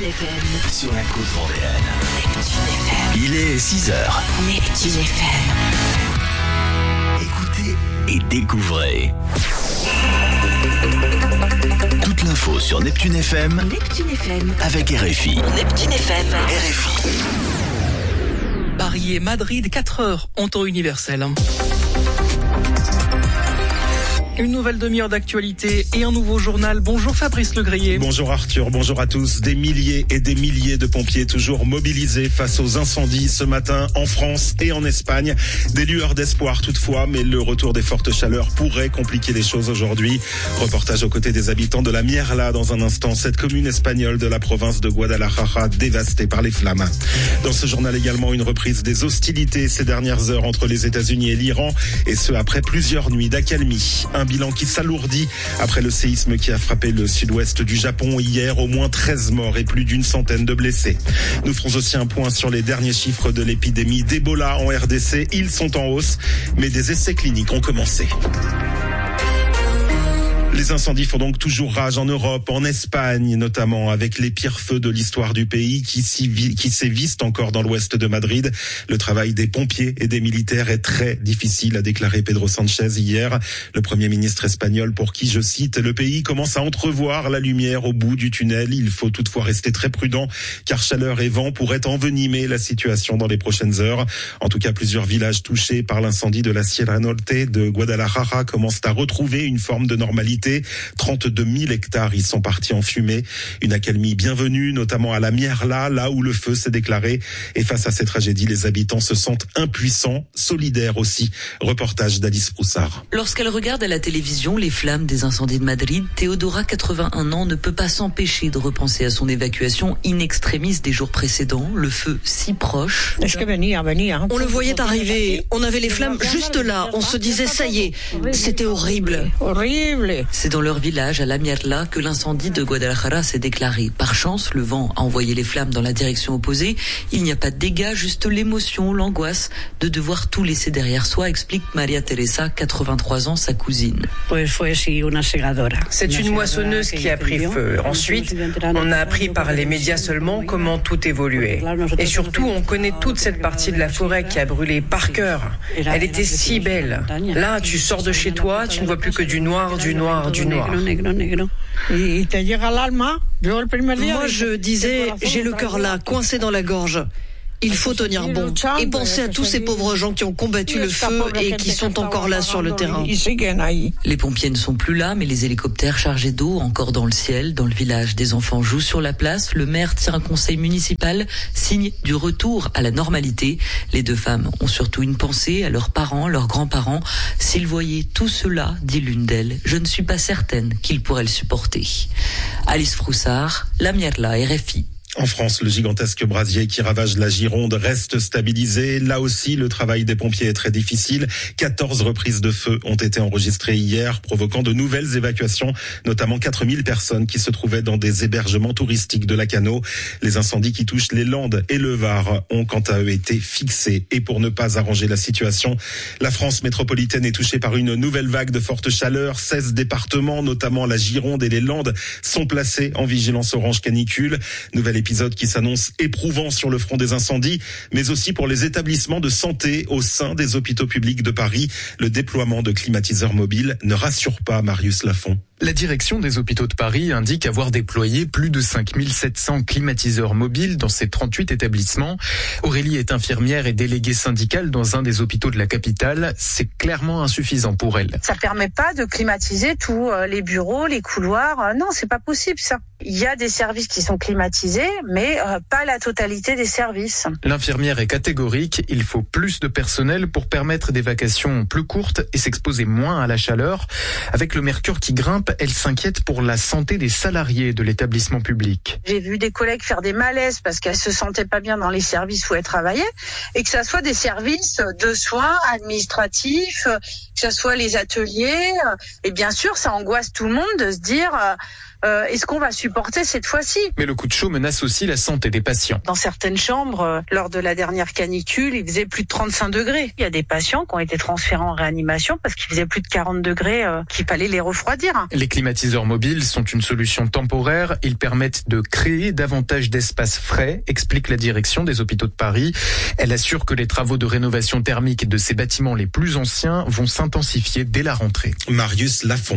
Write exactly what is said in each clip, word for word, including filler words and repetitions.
F M. Sur la côte vendéenne. Neptune F M. Il est six heures. Neptune F M. Écoutez et découvrez. Toute l'info sur Neptune F M. Neptune F M. Avec R F I. Neptune F M. R F I. Paris et Madrid, quatre heures en temps universel. Une nouvelle demi-heure d'actualité et un nouveau journal. Bonjour Fabrice Legrier. Bonjour Arthur, bonjour à tous. Des milliers et des milliers de pompiers toujours mobilisés face aux incendies ce matin en France et en Espagne. Des lueurs d'espoir toutefois, mais le retour des fortes chaleurs pourrait compliquer les choses aujourd'hui. Reportage aux côtés des habitants de la Mierla dans un instant. Cette commune espagnole de la province de Guadalajara dévastée par les flammes. Dans ce journal également, une reprise des hostilités ces dernières heures entre les États-Unis et l'Iran, et ce après plusieurs nuits d'accalmie. Un bilan qui s'alourdit après le séisme qui a frappé le sud-ouest du Japon hier. Au moins treize morts et plus d'une centaine de blessés. Nous ferons aussi un point sur les derniers chiffres de l'épidémie d'Ebola en R D C. Ils sont en hausse, mais des essais cliniques ont commencé. Les incendies font donc toujours rage en Europe, en Espagne notamment, avec les pires feux de l'histoire du pays qui, qui sévissent encore dans l'ouest de Madrid. Le travail des pompiers et des militaires est très difficile, a déclaré Pedro Sanchez hier, le Premier ministre espagnol, pour qui, je cite, le pays commence à entrevoir la lumière au bout du tunnel. Il faut toutefois rester très prudent, car chaleur et vent pourraient envenimer la situation dans les prochaines heures. En tout cas, plusieurs villages touchés par l'incendie de la Sierra Norte de Guadalajara commencent à retrouver une forme de normalité. trente-deux mille hectares y sont partis en fumée. Une accalmie bienvenue, notamment à la Mierla, là où le feu s'est déclaré. Et face à ces tragédies, les habitants se sentent impuissants, solidaires aussi. Reportage d'Alice Broussard. Lorsqu'elle regarde à la télévision les flammes des incendies de Madrid, Théodora, quatre-vingt-un ans, ne peut pas s'empêcher de repenser à son évacuation in extremis des jours précédents. Le feu si proche. On le voyait arriver. On avait les flammes juste là. On se disait, ça y est, c'était horrible. Horrible. C'est dans leur village, à la Mierla, que l'incendie de Guadalajara s'est déclaré. Par chance, le vent a envoyé les flammes dans la direction opposée. Il n'y a pas de dégâts, juste l'émotion, l'angoisse de devoir tout laisser derrière soi, explique Maria Teresa, quatre-vingt-trois ans, sa cousine. C'est une moissonneuse qui a pris feu. Ensuite, on a appris par les médias seulement comment tout évoluait. Et surtout, on connaît toute cette partie de la forêt qui a brûlé par cœur. Elle était si belle. Là, tu sors de chez toi, tu ne vois plus que du noir, du noir, du noir. Moi, je disais, j'ai le cœur là, coincé dans la gorge. Il faut tenir bon et penser à tous ces pauvres gens qui ont combattu le feu et qui sont encore là sur le terrain. Les pompiers ne sont plus là, mais les hélicoptères chargés d'eau encore dans le ciel. Dans le village, des enfants jouent sur la place. Le maire tient un conseil municipal, signe du retour à la normalité. Les deux femmes ont surtout une pensée à leurs parents, leurs grands-parents. S'ils voyaient tout cela, dit l'une d'elles, je ne suis pas certaine qu'ils pourraient le supporter. Alice Froussard, La Mierla, R F I. En France, le gigantesque brasier qui ravage la Gironde reste stabilisé. Là aussi, le travail des pompiers est très difficile. quatorze reprises de feu ont été enregistrées hier, provoquant de nouvelles évacuations, notamment quatre mille personnes qui se trouvaient dans des hébergements touristiques de Lacanau. Les incendies qui touchent les Landes et le Var ont quant à eux été fixés. Et pour ne pas arranger la situation, la France métropolitaine est touchée par une nouvelle vague de forte chaleur. seize départements, notamment la Gironde et les Landes, sont placés en vigilance orange canicule. Nouvelle épisode qui s'annonce éprouvant sur le front des incendies, mais aussi pour les établissements de santé au sein des hôpitaux publics de Paris. Le déploiement de climatiseurs mobiles ne rassure pas, Marius Lafont. La direction des hôpitaux de Paris indique avoir déployé plus de cinq mille sept cents climatiseurs mobiles dans ses trente-huit établissements. Aurélie est infirmière et déléguée syndicale dans un des hôpitaux de la capitale. C'est clairement insuffisant pour elle. Ça permet pas de climatiser tous les bureaux, les couloirs. Non, c'est pas possible ça. Il y a des services qui sont climatisés, mais euh, pas la totalité des services. L'infirmière est catégorique. Il faut plus de personnel pour permettre des vacations plus courtes et s'exposer moins à la chaleur. Avec le mercure qui grimpe, elle s'inquiète pour la santé des salariés de l'établissement public. J'ai vu des collègues faire des malaises parce qu'elles se sentaient pas bien dans les services où elles travaillaient, et que ça soit des services de soins administratifs, que ça soit les ateliers. Et bien sûr, ça angoisse tout le monde de se dire... Euh, est-ce qu'on va supporter cette fois-ci ? Mais le coup de chaud menace aussi la santé des patients. Dans certaines chambres, euh, lors de la dernière canicule, il faisait plus de trente-cinq degrés. Il y a des patients qui ont été transférés en réanimation parce qu'il faisait plus de quarante degrés, euh, qu'il fallait les refroidir. Les climatiseurs mobiles sont une solution temporaire. Ils permettent de créer davantage d'espaces frais, explique la direction des hôpitaux de Paris. Elle assure que les travaux de rénovation thermique de ces bâtiments les plus anciens vont s'intensifier dès la rentrée. Marius Lafont.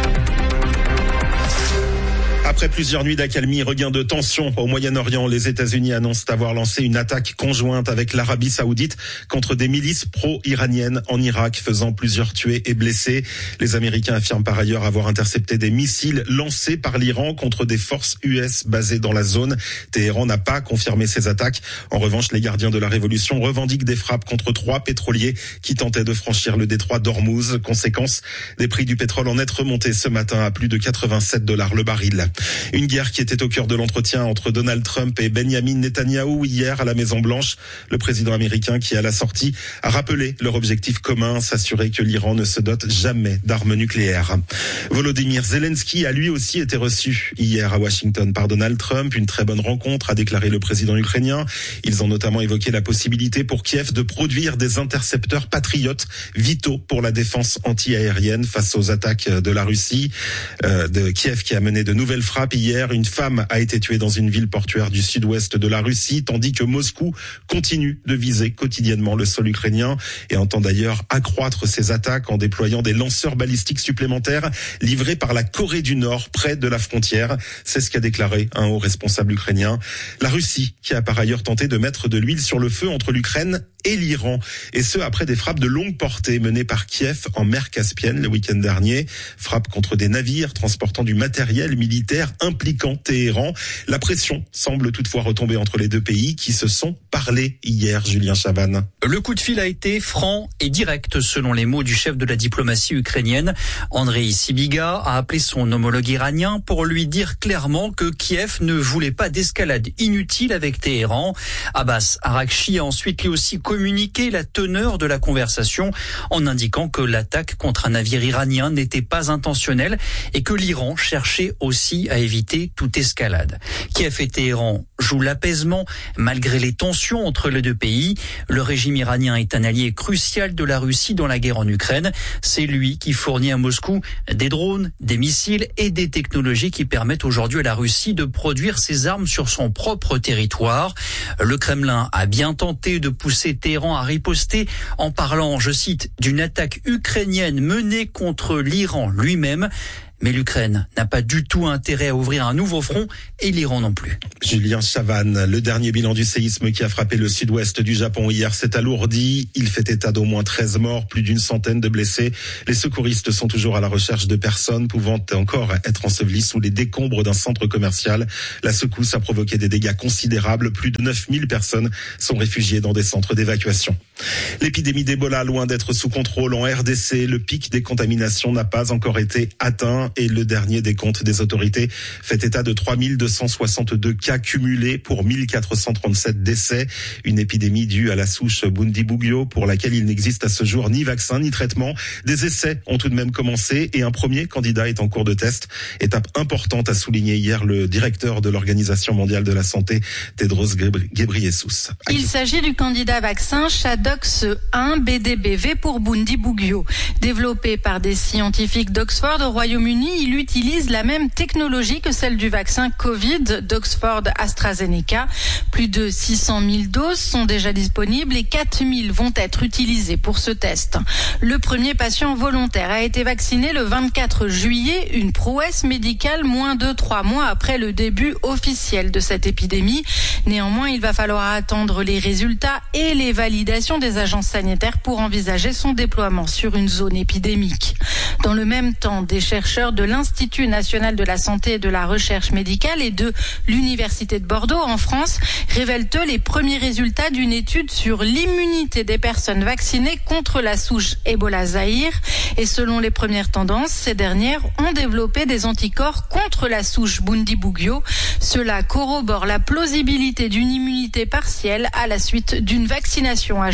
Après plusieurs nuits d'accalmie, regain de tension au Moyen-Orient, les États-Unis annoncent avoir lancé une attaque conjointe avec l'Arabie Saoudite contre des milices pro-iraniennes en Irak, faisant plusieurs tués et blessés. Les Américains affirment par ailleurs avoir intercepté des missiles lancés par l'Iran contre des forces U S basées dans la zone. Téhéran n'a pas confirmé ces attaques. En revanche, les gardiens de la révolution revendiquent des frappes contre trois pétroliers qui tentaient de franchir le détroit d'Ormuz. Conséquence, des prix du pétrole en net remontés ce matin à plus de quatre-vingt-sept dollars le baril. Une guerre qui était au cœur de l'entretien entre Donald Trump et Benjamin Netanyahou hier à la Maison-Blanche. Le président américain qui, à la sortie, a rappelé leur objectif commun, s'assurer que l'Iran ne se dote jamais d'armes nucléaires. Volodymyr Zelensky a lui aussi été reçu hier à Washington par Donald Trump. Une très bonne rencontre, a déclaré le président ukrainien. Ils ont notamment évoqué la possibilité pour Kiev de produire des intercepteurs patriotes vitaux pour la défense anti-aérienne face aux attaques de la Russie. Euh, de Kiev qui a mené de nouvelles frappe hier. Une femme a été tuée dans une ville portuaire du sud-ouest de la Russie, tandis que Moscou continue de viser quotidiennement le sol ukrainien et entend d'ailleurs accroître ses attaques en déployant des lanceurs balistiques supplémentaires livrés par la Corée du Nord près de la frontière. C'est ce qu'a déclaré un haut responsable ukrainien. La Russie qui a par ailleurs tenté de mettre de l'huile sur le feu entre l'Ukraine et l'Iran, et ce après des frappes de longue portée menées par Kiev en mer Caspienne le week-end dernier. Frappes contre des navires transportant du matériel militaire impliquant Téhéran. La pression semble toutefois retomber entre les deux pays qui se sont parlé hier, Julien Chavannes. Le coup de fil a été franc et direct selon les mots du chef de la diplomatie ukrainienne. Andrei Sybiga a appelé son homologue iranien pour lui dire clairement que Kiev ne voulait pas d'escalade inutile avec Téhéran. Abbas Araghchi a ensuite lui aussi communiqué la teneur de la conversation en indiquant que l'attaque contre un navire iranien n'était pas intentionnelle et que l'Iran cherchait aussi à éviter toute escalade. Kiev et Téhéran jouent l'apaisement malgré les tensions entre les deux pays. Le régime iranien est un allié crucial de la Russie dans la guerre en Ukraine. C'est lui qui fournit à Moscou des drones, des missiles et des technologies qui permettent aujourd'hui à la Russie de produire ses armes sur son propre territoire. Le Kremlin a bien tenté de pousser Téhéran à riposter en parlant, je cite, d'une attaque ukrainienne menée contre l'Iran lui-même. Mais l'Ukraine n'a pas du tout intérêt à ouvrir un nouveau front et l'Iran non plus. Julien Chavannes, le dernier bilan du séisme qui a frappé le sud-ouest du Japon hier s'est alourdi. Il fait état d'au moins treize morts, plus d'une centaine de blessés. Les secouristes sont toujours à la recherche de personnes pouvant encore être ensevelies sous les décombres d'un centre commercial. La secousse a provoqué des dégâts considérables. Plus de neuf mille personnes sont réfugiées dans des centres d'évacuation. L'épidémie d'Ebola, loin d'être sous contrôle en R D C, le pic des contaminations n'a pas encore été atteint et le dernier décompte des autorités fait état de trois mille deux cent soixante-deux cas cumulés pour mille quatre cent trente-sept décès. Une épidémie due à la souche Bundibugyo pour laquelle il n'existe à ce jour ni vaccin ni traitement. Des essais ont tout de même commencé et un premier candidat est en cours de test. Étape importante a souligné hier le directeur de l'Organisation mondiale de la santé, Tedros Ghebreyesus. Il s'agit du candidat vaccin Shadox un B D B V pour Bundibugyo. Développé par des scientifiques d'Oxford au Royaume-Uni, il utilise la même technologie que celle du vaccin Covid d'Oxford AstraZeneca. Plus de six cent mille doses sont déjà disponibles et quatre mille vont être utilisées pour ce test. Le premier patient volontaire a été vacciné le vingt-quatre juillet, une prouesse médicale moins de trois mois après le début officiel de cette épidémie. Néanmoins, il va falloir attendre les résultats et les validations des agences sanitaires pour envisager son déploiement sur une zone épidémique. Dans le même temps, des chercheurs de l'Institut national de la santé et de la recherche médicale et de l'Université de Bordeaux en France révèlent eux les premiers résultats d'une étude sur l'immunité des personnes vaccinées contre la souche Ebola Zaïre. Et selon les premières tendances, ces dernières ont développé des anticorps contre la souche Bundibugyo. Cela corrobore la plausibilité d'une immunité partielle à la suite d'une vaccination, ajoute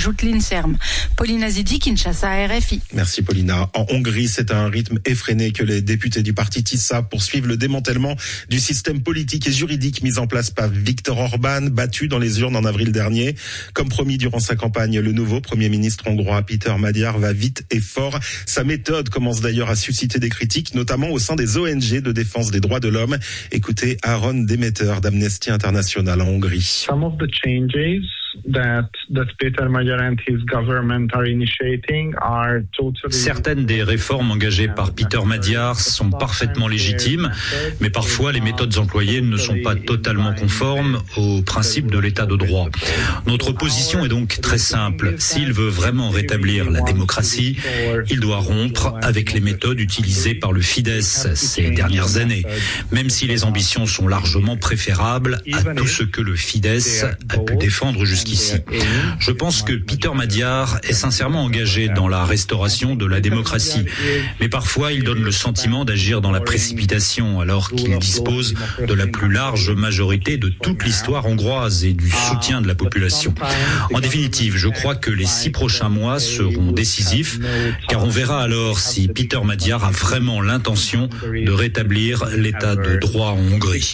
ajoute l'INSERM. Pauline Azidi, Kinshasa, R F I. Merci Paulina. En Hongrie, c'est à un rythme effréné que les députés du parti Tisza poursuivent le démantèlement du système politique et juridique mis en place par Viktor Orban, battu dans les urnes en avril dernier. Comme promis durant sa campagne, le nouveau Premier ministre hongrois Peter Magyar va vite et fort. Sa méthode commence d'ailleurs à susciter des critiques, notamment au sein des O N G de défense des droits de l'homme. Écoutez Aaron Demeter d'Amnesty International en Hongrie. Some of the changes that that Peter Magyar and his government are initiating are totally... Certaines des réformes engagées par Peter Magyar sont parfaitement légitimes, mais parfois les méthodes employées ne sont pas totalement conformes aux principes de l'état de droit. Notre position est donc très simple. S'il veut vraiment rétablir la démocratie, il doit rompre avec les méthodes utilisées par le Fidesz ces dernières années, même si les ambitions sont largement préférables à tout ce que le Fidesz a pu défendre jusqu'à Jusqu'ici. Je pense que Peter Magyar est sincèrement engagé dans la restauration de la démocratie, mais parfois il donne le sentiment d'agir dans la précipitation alors qu'il dispose de la plus large majorité de toute l'histoire hongroise et du soutien de la population. En définitive, je crois que les six prochains mois seront décisifs, car on verra alors si Peter Magyar a vraiment l'intention de rétablir l'état de droit en Hongrie.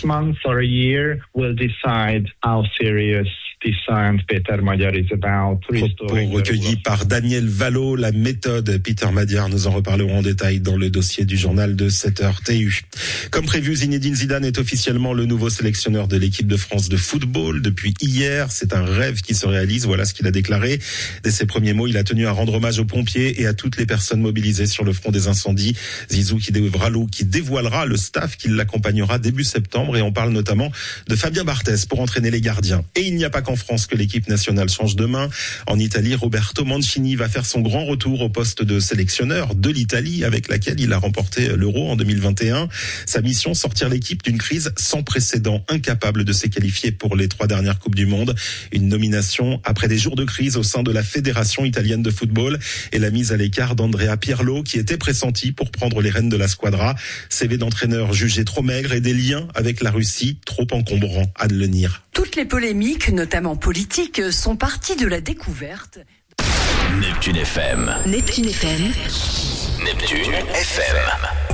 Propos recueillis par Daniel Valo, la méthode Peter Magyar, nous en reparlerons en détail dans le dossier du journal de sept heures T U. Comme prévu, Zinedine Zidane est officiellement le nouveau sélectionneur de l'équipe de France de football depuis hier. C'est un rêve qui se réalise, voilà ce qu'il a déclaré. Dès ses premiers mots, il a tenu à rendre hommage aux pompiers et à toutes les personnes mobilisées sur le front des incendies. Zizou qui dévoilera, qui dévoilera le staff qui l'accompagnera début septembre, et on parle notamment de Fabien Barthez pour entraîner les gardiens. Et il n'y a pas qu'en France que l'équipe nationale change de main. En Italie, Roberto Mancini va faire son grand retour au poste de sélectionneur de l'Italie, avec laquelle il a remporté l'Euro en deux mille vingt et un. Sa mission, sortir l'équipe d'une crise sans précédent, incapable de se qualifier pour les trois dernières Coupes du Monde. Une nomination après des jours de crise au sein de la Fédération italienne de football et la mise à l'écart d'Andrea Pirlo, qui était pressenti pour prendre les rênes de la squadra. C V d'entraîneur jugé trop maigre et des liens avec la Russie trop encombrants. Anne Lenir. Toutes les polémiques, notamment politiques, sont parties de la découverte. Neptune F M. Neptune F M. Neptune F M.